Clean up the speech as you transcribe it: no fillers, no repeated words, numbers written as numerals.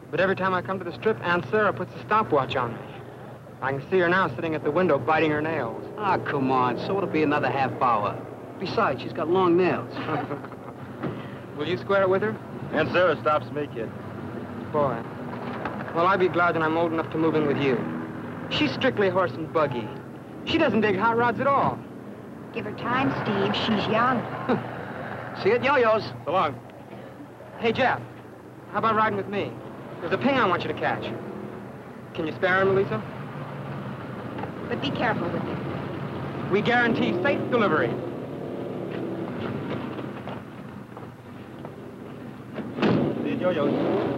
But every time I come to the strip, Aunt Sarah puts a stopwatch on me. I can see her now sitting at the window biting her nails. Ah, come on. So it'll be another half hour. Besides, she's got long nails. Will you square it with her? Aunt Sarah stops me, kid. Boy. Well, I'd be glad that I'm old enough to move in with you. She's strictly horse and buggy. She doesn't dig hot rods at all. Give her time, Steve. She's young. See you at Yo-Yo's. So long. Hey, Jeff, how about riding with me? There's a ping I want you to catch. Can you spare him, Melissa? But be careful with it. We guarantee safe delivery. See you at Yo-Yo's.